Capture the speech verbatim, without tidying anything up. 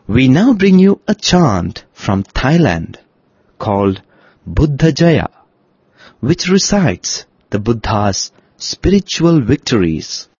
We now bring you a chant from Thailand called Buddha Jaya, which recites the Buddha's spiritual victories.